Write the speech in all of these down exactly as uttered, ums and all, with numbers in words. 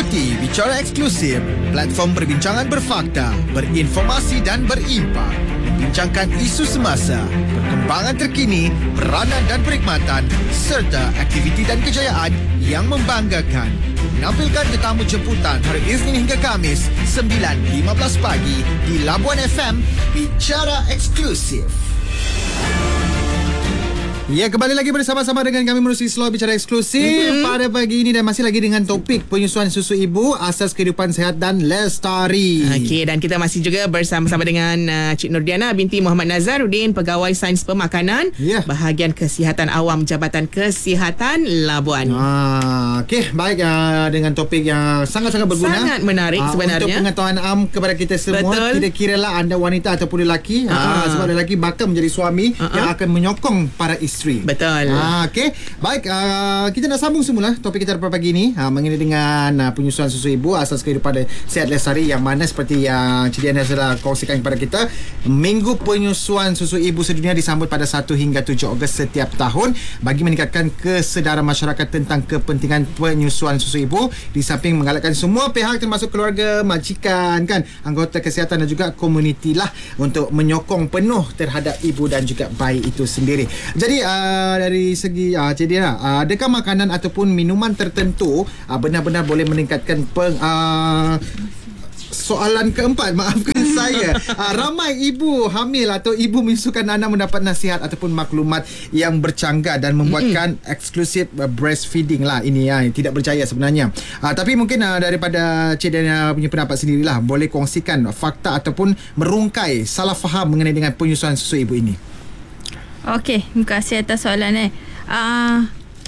Ikuti Bicara Eksklusif, platform perbincangan berfakta, berinformasi dan berimpak. Membincangkan isu semasa, perkembangan terkini, peranan dan perkhidmatan serta aktiviti dan kejayaan yang membanggakan. Menampilkan tetamu jemputan hari Isnin hingga Khamis sembilan lima belas pagi di Labuan F M. Bicara Eksklusif. Ya, kembali lagi bersama-sama dengan kami menerusi slot Bicara Eksklusif mm-hmm. pada pagi ini dan masih lagi dengan topik penyusuan susu ibu, asas kehidupan sehat dan lestari. Okey, dan kita masih juga bersama-sama dengan uh, Cik Nurdiana binti Muhammad Nazaruddin, Pegawai Sains Pemakanan, yeah. Bahagian Kesihatan Awam Jabatan Kesihatan Labuan. Ah, Okey, baik, uh, dengan topik yang sangat-sangat berguna. Sangat menarik uh, sebenarnya. Untuk pengetahuan am kepada kita semua. Betul. Kira-kira lah anda wanita ataupun lelaki. Uh. Uh, sebab lelaki bakal menjadi suami uh-uh. yang akan menyokong para isteri. Betul. Ah, Okey. Baik, uh, kita nak sambung semula topik kita pada pagi ini uh, mengenai dengan uh, penyusuan susu ibu, asas kehidupan sehat lestari, yang mana seperti yang Cik Diana sudah kongsikan kepada kita, Minggu Penyusuan Susu Ibu Sedunia disambut pada satu hingga tujuh Ogos setiap tahun bagi meningkatkan kesedaran masyarakat tentang kepentingan penyusuan susu ibu, di samping menggalakkan semua pihak termasuk keluarga, majikan, kan, anggota kesihatan dan juga komuniti lah untuk menyokong penuh terhadap ibu dan juga bayi itu sendiri. Jadi uh, dari segi uh, Cik Diana, uh, adakah makanan ataupun minuman tertentu uh, benar-benar boleh meningkatkan peng, uh, soalan keempat, maafkan saya, uh, ramai ibu hamil atau ibu menyusukan anak mendapat nasihat ataupun maklumat yang bercanggah dan membuatkan mm-hmm. eksklusif uh, breastfeeding lah ini ya, uh, tidak berjaya sebenarnya. Uh, tapi mungkin uh, daripada Cik Diana punya pendapat sendirilah, boleh kongsikan fakta ataupun merungkai salah faham mengenai dengan penyusuan susu ibu ini. Okey, terima kasih atas soalan eh. Uh,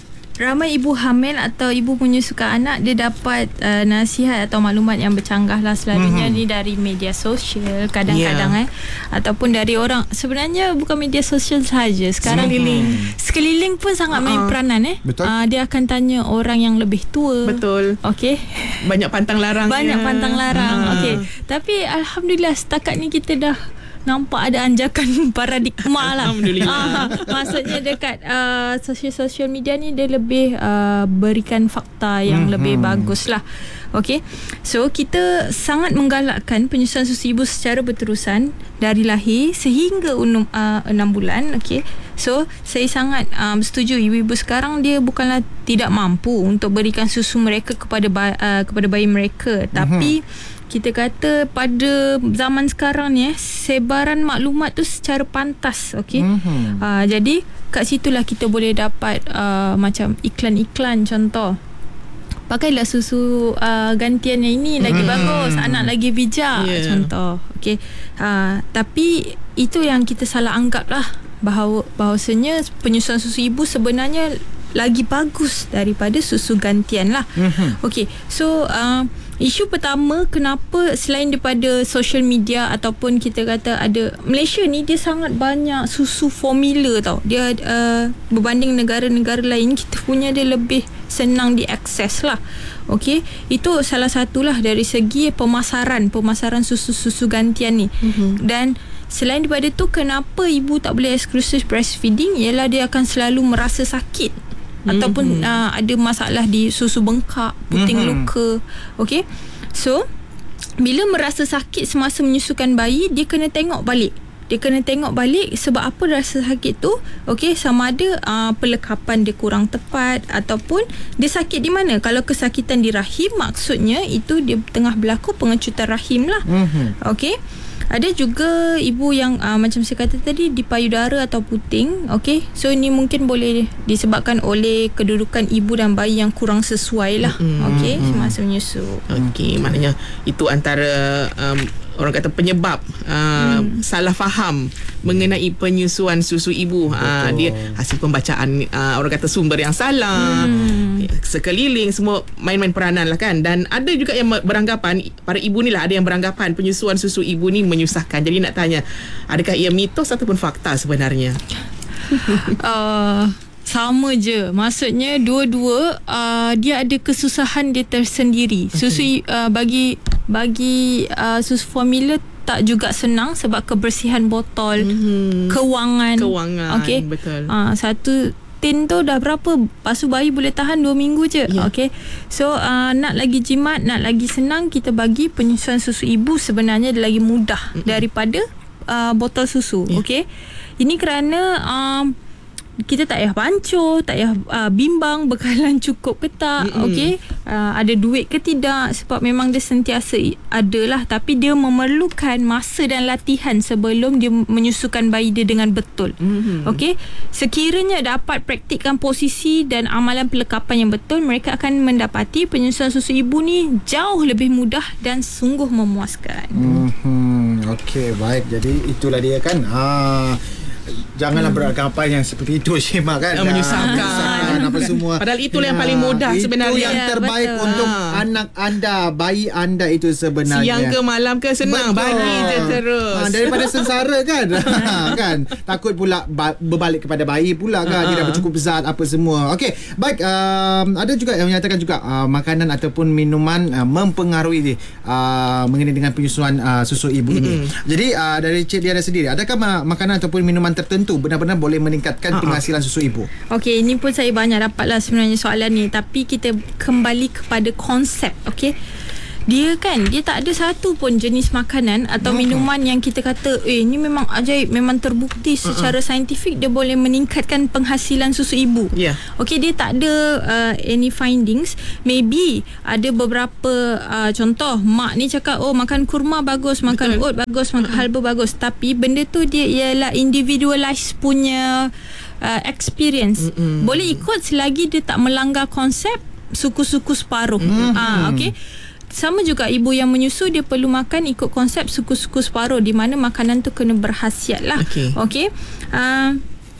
ramai ibu hamil atau ibu menyusukan anak, dia dapat uh, nasihat atau maklumat yang bercanggah lah selalunya mm-hmm. ni dari media sosial kadang-kadang yeah. eh ataupun dari orang, sebenarnya bukan media sosial sahaja sekarang, sekeliling sekeliling pun sangat uh-huh. main peranan eh. Uh, dia akan tanya orang yang lebih tua. Betul. Okey. Banyak pantang larang. Banyak pantang larang. uh. Okey. Tapi alhamdulillah setakat ni kita dah nampak ada anjakan paradigma lah. Alhamdulillah. Ah, maksudnya dekat uh, sosial-sosial media ni dia lebih uh, berikan fakta yang mm-hmm. lebih bagus lah. Okay. So kita sangat menggalakkan penyusuan susu ibu secara berterusan dari lahir sehingga unum, uh, enam bulan. Okay. So saya sangat um, setuju, ibu-ibu sekarang dia bukanlah tidak mampu untuk berikan susu mereka kepada ba- uh, kepada bayi mereka, mm-hmm. tapi kita kata pada zaman sekarang ni eh, sebaran maklumat tu secara pantas, okey. Mm-hmm. Uh, jadi kat situlah kita boleh dapat uh, macam iklan-iklan, contoh, pakailah susu uh, gantian yang ini lagi mm. bagus, anak lagi bijak, yeah. contoh. Okey. Uh, tapi itu yang kita salah anggap lah, bahawa bahawasanya penyusuan susu ibu sebenarnya lagi bagus daripada susu gantian lah. Mm-hmm. Okey. So uh, isu pertama, kenapa selain daripada social media ataupun kita kata ada, Malaysia ni dia sangat banyak susu formula tau. Dia uh, berbanding negara-negara lain, kita punya dia lebih senang diakses lah. Okey, itu salah satulah dari segi pemasaran, pemasaran susu-susu gantian ni. Mm-hmm. Dan selain daripada tu, kenapa ibu tak boleh eksklusif breastfeeding, ialah dia akan selalu merasa sakit. Mm-hmm. Ataupun uh, ada masalah di susu bengkak, puting mm-hmm. luka. Okey. So, bila merasa sakit semasa menyusukan bayi, dia kena tengok balik. Dia kena tengok balik sebab apa rasa sakit tu. Okey, sama ada uh, pelekapan dia kurang tepat ataupun dia sakit di mana. Kalau kesakitan di rahim, maksudnya itu dia tengah berlaku pengecutan rahim lah. Mm-hmm. Okey. Ada juga ibu yang uh, macam saya kata tadi, di payudara atau puting. Okey. So ini mungkin boleh disebabkan oleh kedudukan ibu dan bayi yang kurang sesuai lah. Mm-hmm. Okey, semasa menyusu. Okey, maknanya itu antara um, orang kata penyebab uh, hmm. salah faham mengenai penyusuan susu ibu. Uh, dia hasil pembacaan uh, orang kata sumber yang salah, hmm. sekeliling semua main-main peranan lah kan. Dan ada juga yang beranggapan, para ibu ni lah ada yang beranggapan penyusuan susu ibu ni menyusahkan. Jadi nak tanya, adakah ia mitos ataupun fakta sebenarnya? uh, sama je. Maksudnya dua-dua uh, dia ada kesusahan dia tersendiri. Okay. Susu uh, bagi bagi uh, susu formula tak juga senang sebab kebersihan botol, mm-hmm. kewangan. Kewangan, okay. betul. Uh, satu protein tu dah berapa, pasu bayi boleh tahan dua minggu je. Yeah. Okay, so uh, nak lagi jimat, nak lagi senang, kita bagi penyusuan susu ibu sebenarnya lagi mudah mm-hmm. daripada uh, botol susu. Yeah. Okay, ini kerana um, kita tak payah pancur, tak payah uh, bimbang bekalan cukup ke tak, mm-hmm. okey, uh, ada duit ke tidak, sebab memang dia sentiasa ada lah, tapi dia memerlukan masa dan latihan sebelum dia menyusukan bayi dia dengan betul. Mm-hmm. Okey, sekiranya dapat praktikkan posisi dan amalan pelekapan yang betul, mereka akan mendapati penyusuan susu ibu ni jauh lebih mudah dan sungguh memuaskan. Mm-hmm. Okey, baik. Jadi itulah dia kan. Ah janganlah hmm. beranggapan yang seperti itu Syema kan, yang menyusahkan, menyusahkan apa semua. Padahal itulah ya, yang paling mudah sebenarnya. Itu yang terbaik ya, untuk anak anda, bayi anda itu sebenarnya. Siang ke malam ke senang, betul. Bagi je terus. Ha, daripada sengsara kan. Kan takut pula ba- berbalik kepada bayi pula kan, tidak bercukup zat apa semua. Okey, baik, um, ada juga yang menyatakan juga uh, makanan ataupun minuman uh, mempengaruhi uh, mengenai dengan penyusuan uh, susu ibu mm-hmm. ini. Jadi uh, dari Cik Diana sendiri, adakah ma- makanan ataupun minuman tertentu benar-benar boleh meningkatkan uh-huh. penghasilan susu ibu? Okey, ini pun saya banyak dapatlah sebenarnya soalan ni, tapi kita kembali kepada konsep. Okey, dia kan, dia tak ada satu pun jenis makanan atau uh-huh. minuman yang kita kata eh ni memang ajaib, memang terbukti secara uh-huh. saintifik dia boleh meningkatkan penghasilan susu ibu. Yeah. Okey, dia tak ada uh, any findings. Maybe ada beberapa uh, contoh, mak ni cakap oh makan kurma bagus, makan oat bagus, makan uh-huh. halba bagus, tapi benda tu dia ialah individualized punya uh, experience. Uh-huh. Boleh ikut selagi dia tak melanggar konsep suku-suku separuh. Uh-huh. uh, Okey, sama juga ibu yang menyusu, dia perlu makan ikut konsep suku-suku separuh, di mana makanan tu kena berkhasiat lah. Okey. Okay. Uh,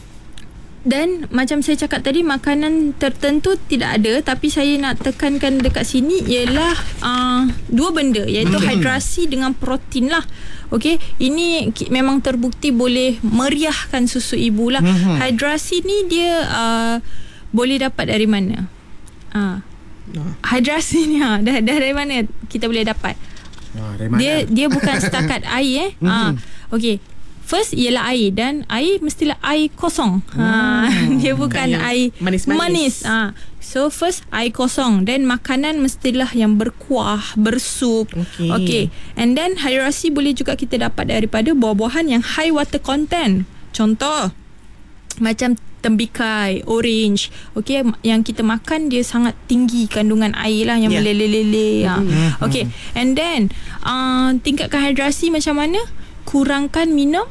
dan macam saya cakap tadi, makanan tertentu tidak ada, tapi saya nak tekankan dekat sini ialah uh, dua benda, iaitu hmm. hidrasi dengan protein lah. Okey, ini memang terbukti boleh meriahkan susu ibu lah. Hmm. Hidrasi ni dia uh, boleh dapat dari mana? Uh, Hidrasi ni ha, dah, dah dari mana kita boleh dapat? Oh, dari mana? Dia dia bukan setakat air eh. Ha, okey. First ialah air, dan air mestilah air kosong. Ha, hmm. dia bukan air manis-manis. Manis. Ha. So first air kosong, then makanan mestilah yang berkuah, bersup. Okey. Okay. And then hidrasi boleh juga kita dapat daripada buah-buahan yang high water content. Contoh macam tembikai, orange. Okey, yang kita makan dia sangat tinggi kandungan air lah, yang yeah. meleleh-leleh. Mm-hmm. Okey, and then uh, tingkatkan hidrasi macam mana? Kurangkan minum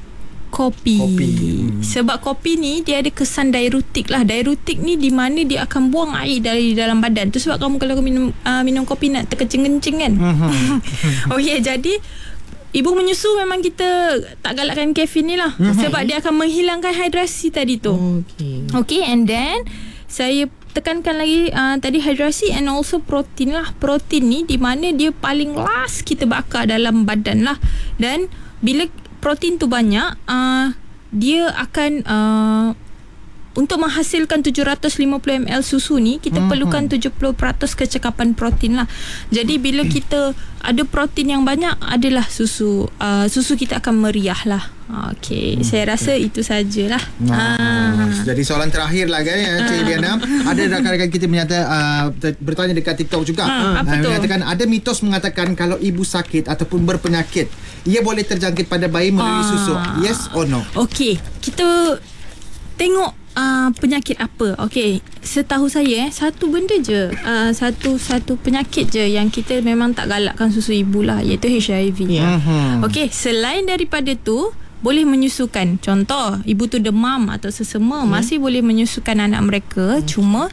kopi. kopi. Hmm. Sebab kopi ni dia ada kesan diuretik lah. Diuretik ni di mana dia akan buang air dari dalam badan. Tu sebab kamu kalau minum uh, minum kopi nak terkencing-kencing kan. Mm-hmm. Okey, jadi ibu menyusu memang kita tak galakkan kafein ni lah. Mm-hmm. Sebab dia akan menghilangkan hidrasi tadi tu. Okay. Okay, and then saya tekankan lagi uh, tadi hidrasi and also protein lah. Protein ni di mana dia paling last kita bakar dalam badan lah. Dan bila protein tu banyak, uh, dia akan uh, untuk menghasilkan tujuh ratus lima puluh mililiter susu ni, kita uh-huh. perlukan tujuh puluh peratus kecekapan protein lah. Jadi bila kita ada protein yang banyak, adalah susu uh, susu kita akan meriah lah. Okey, hmm. saya rasa itu sajalah. Nah, ah. Jadi soalan terakhir lah kan, ya, Cik Diana. Ada rakan-rakan kita menyata uh, bertanya dekat TikTok juga. Ah, apa uh, tu? Menyatakan ada mitos mengatakan kalau ibu sakit ataupun berpenyakit, ia boleh terjangkit pada bayi melalui ah. susu. Yes or no? Okey, kita tengok Uh, penyakit apa. Okey, setahu saya eh, satu benda je, uh, satu satu penyakit je yang kita memang tak galakkan susu ibu lah, iaitu H I V. Yeah. Uh-huh. Okey, selain daripada tu boleh menyusukan. Contoh, ibu tu demam atau sesama, hmm. masih boleh menyusukan anak mereka. Hmm. Cuma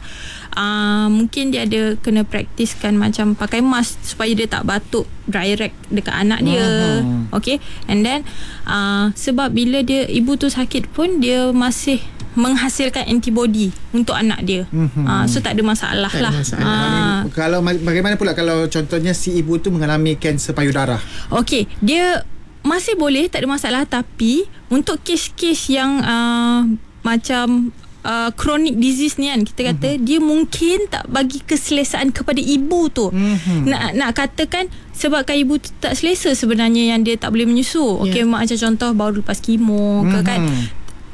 uh, mungkin dia ada kena praktiskan macam pakai mask supaya dia tak batuk direct dekat anak dia. Hmm. Okey, and then uh, sebab bila dia ibu tu sakit pun dia masih menghasilkan antibody untuk anak dia. Mm-hmm. Uh, so tak ada masalah tak lah. Ada masalah. Uh, kalau bagaimana pula kalau contohnya si ibu tu mengalami kanser payudara? Okey, dia masih boleh, tak ada masalah, tapi untuk kes-kes yang uh, macam uh, chronic disease ni kan, kita kata mm-hmm. dia mungkin tak bagi keselesaan kepada ibu tu. Mm-hmm. Nak nak katakan sebabkan ibu tu tak selesa sebenarnya yang dia tak boleh menyusu. Okey, yeah. mak macam contoh baru lepas kemo mm-hmm. ke kan.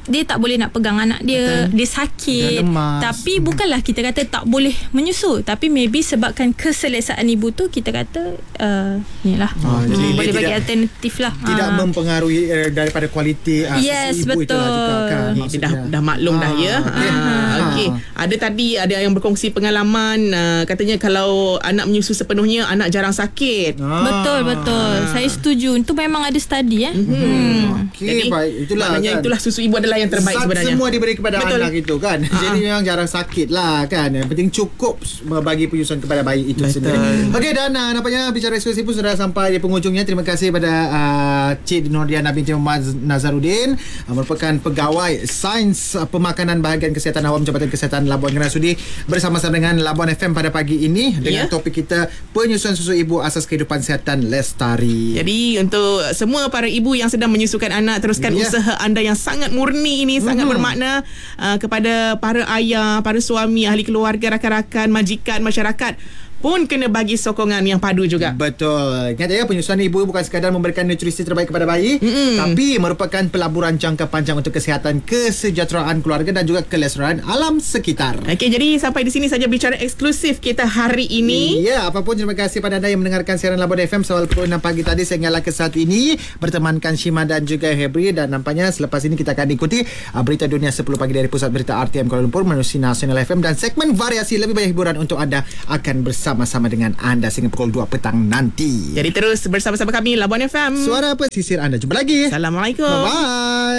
dia tak boleh nak pegang anak dia, Betul. dia sakit. Dia lemas. Tapi bukanlah kita kata tak boleh menyusu, tapi maybe sebabkan keselesaan ibu tu kita kata uh, ni lah Ah, jadi dia boleh bagi tidak- alternatif lah. Tidak Ah. mempengaruhi uh, daripada kualiti uh, Yes, susu ibu itulah juga betul. kan. Ni dia dah dah maklum dah ya. okey. Ah, okey. Ada tadi ada yang berkongsi pengalaman uh, katanya kalau anak menyusu sepenuhnya anak jarang sakit. Ah. Betul betul. Saya setuju. Itu memang ada study eh. Hmm. Hmm. Okey, Jadi baik. Itulah maknanya kan. itulah susu ibu adalah yang terbaik Zat sebenarnya. semua diberi kepada Betul. anak itu kan. Jadi memang jarang sakit lah kan. Yang penting cukup bagi penyusuan kepada bayi itu Betul. sendiri. Okey, dan uh, nampaknya bicara eksklusif pun sudah sampai di penghujungnya. Terima kasih kepada uh, Cik Nordiana binti Muhammad Nazaruddin, uh, merupakan pegawai Sains uh, Pemakanan Bahagian Kesihatan Awam Jabatan Kesihatan Labuan Geras Sudi, bersama-sama dengan Labuan F M pada pagi ini dengan Ya. topik kita penyusuan susu ibu asas kehidupan kesihatan lestari. Jadi untuk semua para ibu yang sedang menyusukan anak, teruskan Ya. usaha anda yang sangat murni ini, sangat Mhm. bermakna uh, kepada para ayah, para suami, ahli keluarga, rakan-rakan, majikan, masyarakat pun kena bagi sokongan yang padu juga. Betul. Ingat ya, penyusuan ibu bukan sekadar memberikan nutrisi terbaik kepada bayi, Mm-mm. tapi merupakan pelaburan jangka panjang untuk kesihatan, kesejahteraan keluarga dan juga kelestarian alam sekitar. Okey, jadi sampai di sini saja bicara eksklusif kita hari ini. Ya, apapun terima kasih pada anda yang mendengarkan siaran Labuan F M awal pukul enam pagi tadi sehinggalah ke saat ini, bertemankan Shima dan juga Hebri, dan nampaknya selepas ini kita akan ikuti uh, berita dunia sepuluh pagi dari Pusat Berita R T M Kuala Lumpur menerusi Nasional F M, dan segmen variasi lebih banyak hiburan untuk anda akan bersama-sama dengan anda sehingga pukul dua petang nanti. Jadi terus bersama-sama kami Labuan F M. Suara pesisir anda. Jumpa lagi. Assalamualaikum. Bye-bye.